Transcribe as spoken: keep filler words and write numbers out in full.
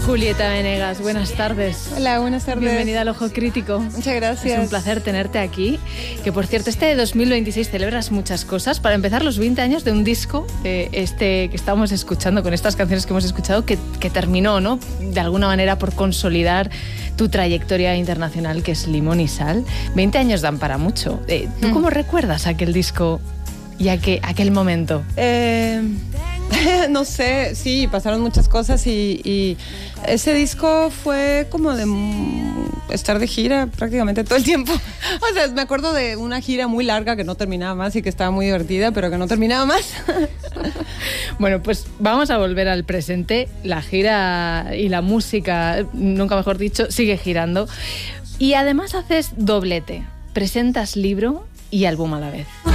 Julieta Venegas, buenas tardes. Hola, buenas tardes. Bienvenida al Ojo Crítico. Muchas gracias. Es un placer tenerte aquí. Que por cierto, este dos mil veintiséis celebras muchas cosas. Para empezar, los veinte años de un disco, eh, este que estamos escuchando, con estas canciones que hemos escuchado, que, que terminó, ¿no?, de alguna manera por consolidar tu trayectoria internacional, que es Limón y Sal. veinte años dan para mucho. Eh, ¿Tú mm. cómo recuerdas aquel disco y aquel, aquel momento? Eh... No sé, sí, pasaron muchas cosas y, y ese disco fue como de estar de gira prácticamente todo el tiempo. O sea, me acuerdo de una gira muy larga que no terminaba más y que estaba muy divertida, pero que no terminaba más. Bueno, pues vamos a volver al presente. La gira y la música, nunca mejor dicho, sigue girando. Y además haces doblete. Presentas libro y álbum a la vez.